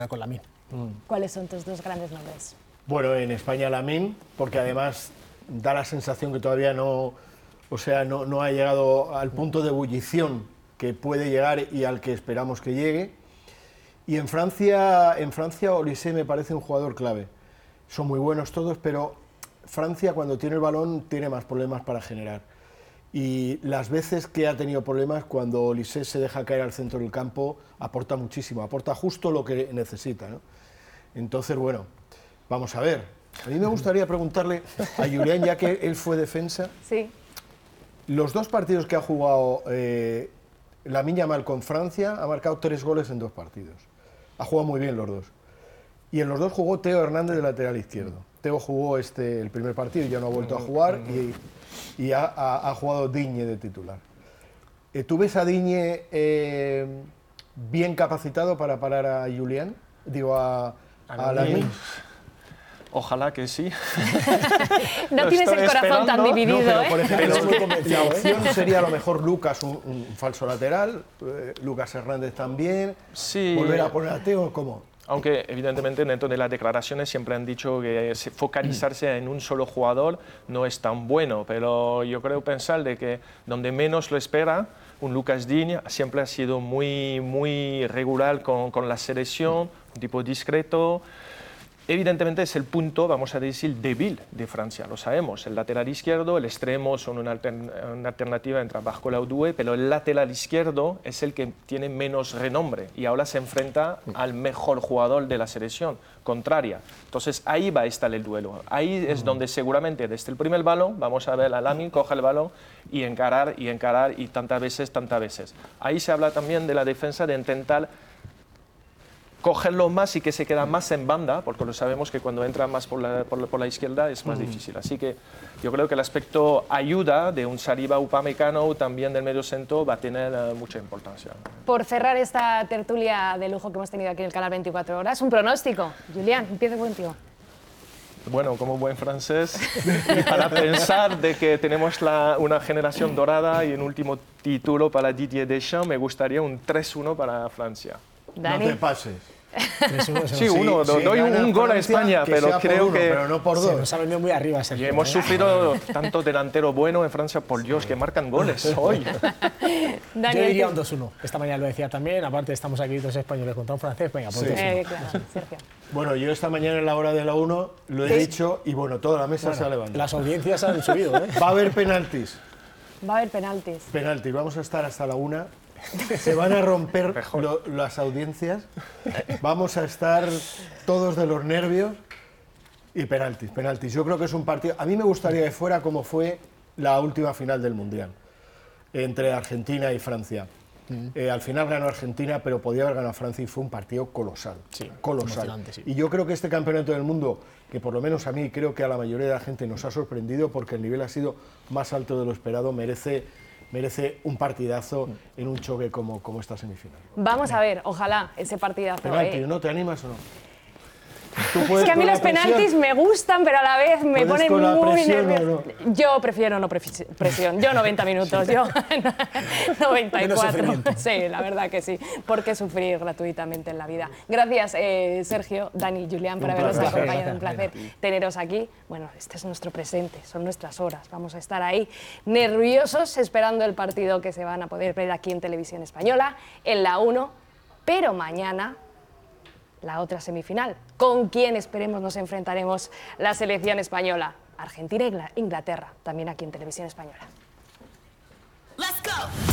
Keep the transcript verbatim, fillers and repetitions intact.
con Lamine. Mm. ¿Cuáles son tus dos grandes nombres? Bueno, en España Lamine, porque además da la sensación que todavía no, o sea, no, no ha llegado al punto de ebullición que puede llegar y al que esperamos que llegue. Y en Francia, en Francia Olise me parece un jugador clave. Son muy buenos todos, pero Francia cuando tiene el balón tiene más problemas para generar. Y las veces que ha tenido problemas, cuando Olise se deja caer al centro del campo, aporta muchísimo, aporta justo lo que necesita, ¿no? Entonces, bueno, vamos a ver. A mí me gustaría preguntarle a Julián, ya que él fue defensa, sí. Los dos partidos que ha jugado eh, Lamine Yamal con Francia, ha marcado tres goles en dos partidos. Ha jugado muy bien los dos. Y en los dos jugó Theo Hernández de lateral izquierdo. Theo jugó este, el primer partido y ya no ha vuelto a jugar, y, y ha, ha, ha jugado Digne de titular. Eh, ¿Tú ves a Digne eh, bien capacitado para parar a Julián? Digo, a, a Lamine. Ojalá que sí. No tienes el corazón esperando. tan dividido, no, pero, ¿eh? por ejemplo, Estoy muy convencido, la ¿eh? opción sería a lo mejor Lucas, un, un falso lateral, eh, Lucas Hernández también, Sí. volver a poner a Theo, ¿cómo? Aunque evidentemente dentro de las declaraciones siempre han dicho que focalizarse en un solo jugador no es tan bueno, pero yo creo pensar de que donde menos lo espera, un Lucas Digne siempre ha sido muy, muy regular con, con la selección, un tipo discreto. Evidentemente es el punto, vamos a decir, débil de Francia, lo sabemos. El lateral izquierdo, el extremo son una, altern una alternativa entre Barcola o Doué, pero el lateral izquierdo es el que tiene menos renombre y ahora se enfrenta al mejor jugador de la selección contraria. Entonces ahí va a estar el duelo. Ahí es donde seguramente desde el primer balón vamos a ver a Lamine coger el balón y encarar y encarar y tantas veces, tantas veces. Ahí se habla también de la defensa de intentar cogerlo más y que se queda más en banda, porque lo sabemos que cuando entra más por la, por la, por la izquierda es más mm. difícil. Así que yo creo que el aspecto ayuda de un Saliba Upamecano, también del medio centro, va a tener uh, mucha importancia. Por cerrar esta tertulia de lujo que hemos tenido aquí en el canal veinticuatro horas, un pronóstico. Julián, empieza contigo. Bueno, como buen francés, para pensar de que tenemos la, una generación dorada y un último título para Didier Deschamps, me gustaría un tres uno para Francia. Dani. No te pases. Sí, uno, sí, doy un, un gol a España, que pero creo uno, que... Pero no por dos. Se nos ha venido muy arriba, Sergio. Y hemos ¿eh? sufrido tanto delantero bueno en Francia, por Dios, que marcan goles hoy. Dani, yo diría un dos uno. Esta mañana lo decía también, aparte estamos aquí dos españoles contra un francés, venga, por Sí. eh, claro, Sergio. Bueno, yo esta mañana en la hora de la uno lo he ¿Sí? dicho y bueno, toda la mesa bueno, se ha levantado. Las audiencias han subido, ¿eh? Va a haber penaltis. Va a haber penaltis. Penaltis, vamos a estar hasta la una. Se van a romper lo, las audiencias. Vamos a estar todos de los nervios. Y penaltis, penaltis. Yo creo que es un partido... A mí me gustaría que fuera como fue la última final del Mundial, entre Argentina y Francia. Mm. Eh, al final ganó Argentina, pero podía haber ganado Francia y fue un partido colosal. Sí, colosal. Sí. Y yo creo que este campeonato del mundo, que por lo menos a mí creo que a la mayoría de la gente nos ha sorprendido porque el nivel ha sido más alto de lo esperado, merece... merece un partidazo en un choque como, como esta semifinal. Vamos a ver, ojalá, ese partidazo. Penalti, eh. ¿no? ¿Te animas o no? Es que a mí los penaltis me gustan, pero a la vez me ponen muy nerviosa. No? Yo prefiero no presión, yo noventa minutos, yo noventa y cuatro. Sí, la verdad que sí. ¿Por qué sufrir gratuitamente en la vida? Gracias, eh, Sergio, Dani y Julián, por habernos acompañado. Un placer teneros aquí. Bueno, este es nuestro presente, son nuestras horas. Vamos a estar ahí nerviosos esperando el partido que se van a poder ver aquí en Televisión Española, en la uno, pero mañana la otra semifinal. ¿Con quién esperemos nos enfrentaremos la selección española? Argentina e Inglaterra, también aquí en Televisión Española. Let's go.